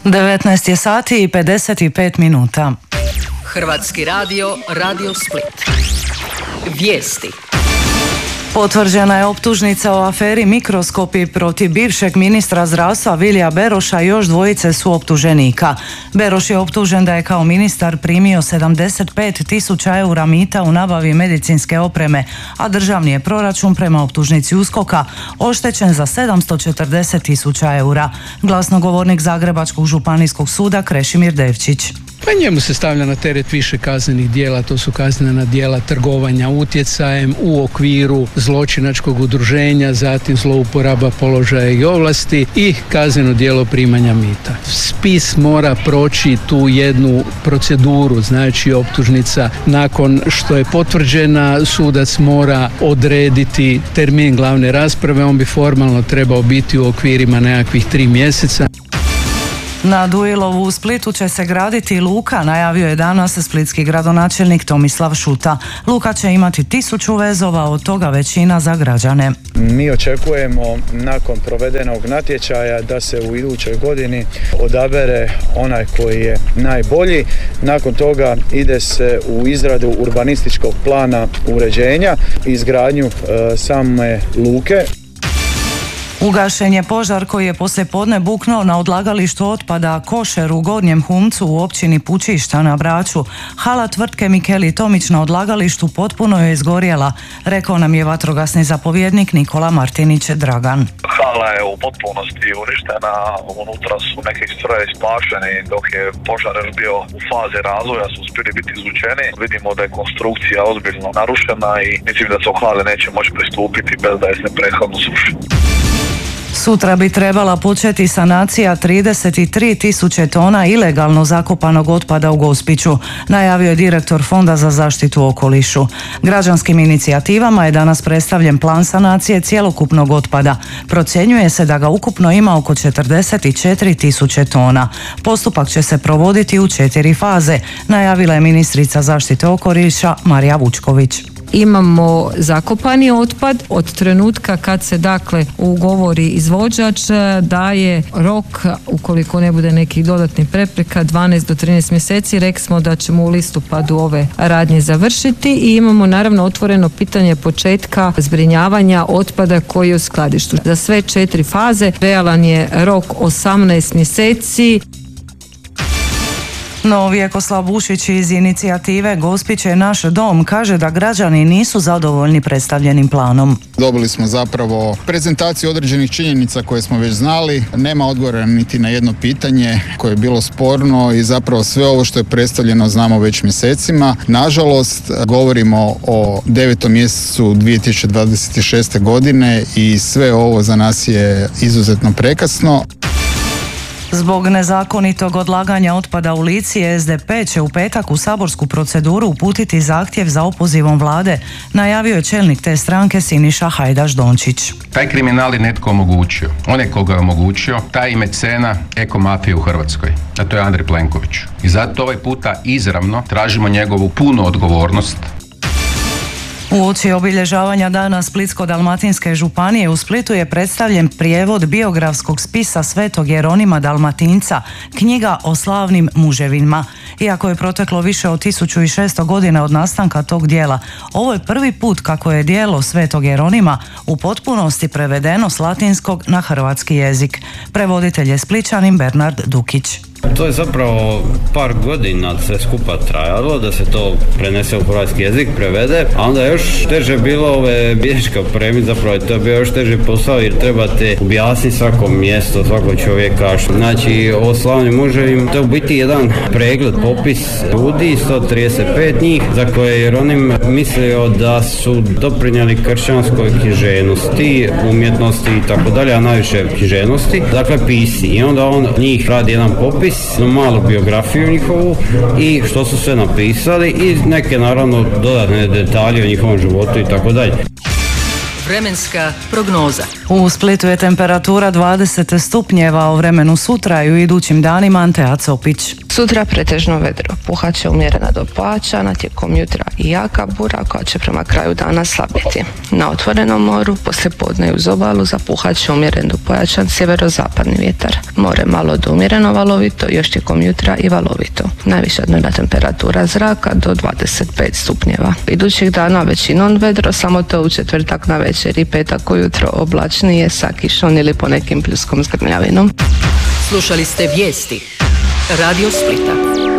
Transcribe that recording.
19 je sati i 55 minuta. Hrvatski radio, Radio Split. Vijesti. Potvrđena je optužnica o aferi Mikroskopi protiv bivšeg ministra zdravstva Vilija Beroša i još dvojice suoptuženika. Beroš je optužen da je kao ministar primio 75.000 eura mita u nabavi medicinske opreme, a državni je proračun prema optužnici USKOK-a oštećen za 740.000 eura. Glasnogovornik Zagrebačkog županijskog suda Krešimir Devčić. Pa njemu se stavlja na teret više kaznenih djela, to su kaznena djela trgovanja utjecajem u okviru zločinačkog udruženja, zatim zlouporaba položaja i ovlasti i kazneno djelo primanja mita. Spis mora proći tu jednu proceduru, znači optužnica nakon što je potvrđena, sudac mora odrediti termin glavne rasprave, on bi formalno trebao biti u okvirima nekakvih 3 mjeseca. Na Duilovu u Splitu će se graditi luka, najavio je danas splitski gradonačelnik Tomislav Šuta. Luka će imati 1000 vezova, od toga većina za građane. Mi očekujemo nakon provedenog natječaja da se u idućoj godini odabere onaj koji je najbolji. Nakon toga ide se u izradu urbanističkog plana uređenja i izgradnju same luke. Ugašen je požar koji je poslijepodne buknuo na odlagalištu otpada Košer u Gornjem Humcu u općini Pučišta na Braču. Hala tvrtke Mikeli Tomić na odlagalištu potpuno je izgorjela, rekao nam je vatrogasni zapovjednik Nikola Martinić Dragan. Hala je u potpunosti uništena, unutra su neki strojevi spašeni, dok je požar bio u fazi razvoja su uspjeli biti izvučeni. Vidimo da je konstrukcija ozbiljno narušena i mislim da se u hale neće moći pristupiti bez da je se prethodno suši. Sutra bi trebala početi sanacija 33.000 tona ilegalno zakopanog otpada u Gospiću, najavio je direktor Fonda za zaštitu okolišu. Građanskim inicijativama je danas predstavljen plan sanacije cjelokupnog otpada. Procjenjuje se da ga ukupno ima oko 44.000 tona. Postupak će se provoditi u 4 faze, najavila je ministrica zaštite okoliša Marija Vučković. Imamo zakopani otpad od trenutka kad se dakle ugovori izvođač, daje rok, ukoliko ne bude nekih dodatnih prepreka, 12 do 13 mjeseci. Rekli smo da ćemo u listopadu ove radnje završiti i imamo naravno otvoreno pitanje početka zbrinjavanja otpada koji je u skladištu. Za sve 4 faze realan je rok 18 mjeseci. No Vjekoslav Bušić iz inicijative Gospić je naš dom kaže da građani nisu zadovoljni predstavljenim planom. Dobili smo zapravo prezentaciju određenih činjenica koje smo već znali. Nema odgovora niti na jedno pitanje koje je bilo sporno i zapravo sve ovo što je predstavljeno znamo već mjesecima. Nažalost, govorimo o 9. mjesecu 2026. godine i sve ovo za nas je izuzetno prekasno. Zbog nezakonitog odlaganja otpada u Lici, SDP će u petak u saborsku proceduru uputiti zahtjev za opozivom vlade, najavio je čelnik te stranke Siniša Hajdaš Dončić. Taj kriminal je netko omogućio. On je koga je omogućio, taj mecena ekomafije u Hrvatskoj, a to je Andrej Plenković. I zato ovaj puta izravno tražimo njegovu punu odgovornost. Uoči obilježavanja dana Splitsko-dalmatinske županije u Splitu je predstavljen prijevod biografskog spisa Svetog Jeronima Dalmatinca, knjiga o slavnim muževima. Iako je proteklo više od 1600 godina od nastanka tog dijela, ovo je prvi put kako je djelo Svetog Jeronima u potpunosti prevedeno s latinskog na hrvatski jezik. Prevoditelj je Splićanin Bernard Dukić. To je zapravo par godina sve skupa trajalo da se to prenese u hrvatski jezik, prevede, a onda još teže bilo ove bilješke opremiti, zapravo to je bio još teži posao jer trebate objasniti svako mjesto, svakog čovjeka. Znači o slavnim muževima, to je u biti jedan pregled, popis ljudi, 135 njih, za koje je Jeronim mislio da su doprinijeli kršćanskoj književnosti, umjetnosti i tako dalje, a najviše književnosti, dakle pisci. I onda on njih radi jedan popis, malu biografiju njihovu i što su sve napisali i neke naravno dodatne detalje o njihovom životu i tako dalje. Vremenska prognoza. U Splitu je temperatura 20 stupnjeva, o vremenu sutra i u idućim danima Antea Copić. Sutra pretežno vedro, puhaće umjerena do pojačana, tijekom jutra i jaka bura koja će prema kraju dana slabiti. Na otvorenom moru poslijepodne i uz obalu zapuhaće umjeren do pojačan sjeverozapadni vjetar. More malo do umjereno valovito, još tijekom jutra i valovito. Najviša dnevna temperatura zraka do 25 stupnjeva. Idućih dana većinom vedro, samo to u četvrtak na večer i petak ujutro oblačnije sa kišom ili ponekim pljuskom s grmljavinom. Slušali ste vijesti Radio Splita.